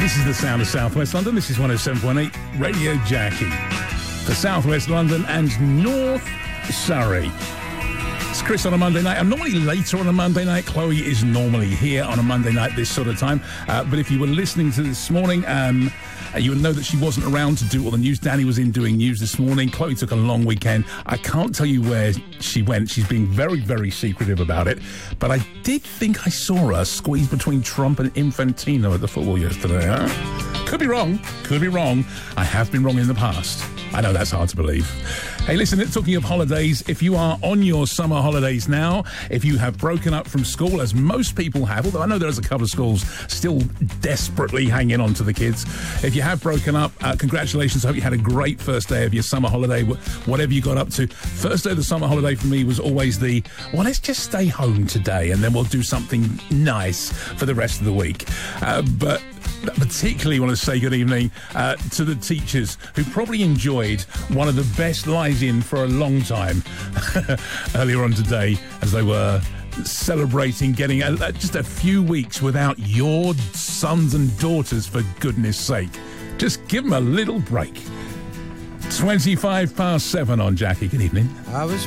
This is the sound of South West London. This is 107.8 Radio Jackie for South West London and North Surrey. It's Chris on a Monday night. I'm normally later on a Monday night. Chloe is normally here on a Monday night this sort of time. But if you were listening to this morning, you would know that she wasn't around to do all the news. Danny was in doing news this morning. Chloe took a long weekend. I can't tell you where she went. She's being very, very secretive about it. But I did think I saw her squeeze between Trump and Infantino at the football yesterday. Huh? Could be wrong. Could be wrong. I have been wrong in the past. I know that's hard to believe. Hey, listen, talking of holidays, if you are on your summer holidays now, if you have broken up from school, as most people have, although I know there's a couple of schools still desperately hanging on to the kids. If you have broken up, congratulations. I hope you had a great first day of your summer holiday, whatever you got up to. First day of the summer holiday for me was always let's just stay home today and then we'll do something nice for the rest of the week. But particularly want to say good evening to the teachers who probably enjoyed one of the best lies in for a long time earlier on today as they were celebrating getting just a few weeks without your sons and daughters, for goodness sake. Just give them a little break. 7:25 on Jackie. Good evening. I was